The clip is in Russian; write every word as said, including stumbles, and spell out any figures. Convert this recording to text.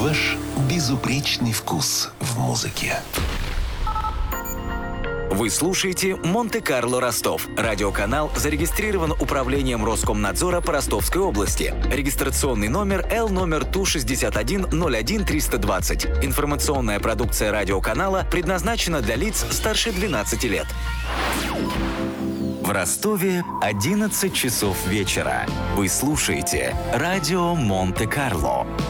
ваш безупречный вкус в музыке. Вы слушаете «Монте-Карло Ростов». Радиоканал зарегистрирован Управлением Роскомнадзора по Ростовской области. Регистрационный номер Л номер Ту шестьдесят один ноль один триста двадцать. Информационная продукция радиоканала предназначена для лиц старше двенадцати лет. В Ростове одиннадцать часов вечера. Вы слушаете радио Монте-Карло.